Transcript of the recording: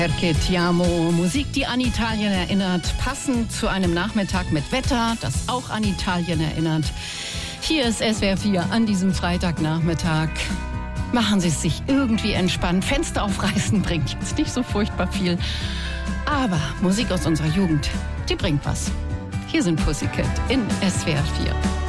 Perché ti amo, Musik, die an Italien erinnert, passend zu einem Nachmittag mit Wetter, das auch an Italien erinnert. Hier ist SWR 4 an diesem Freitagnachmittag. Machen Sie es sich irgendwie entspannt. Fenster aufreißen bringt jetzt nicht so furchtbar viel. Aber Musik aus unserer Jugend, die bringt was. Hier sind Pussycat in SWR 4.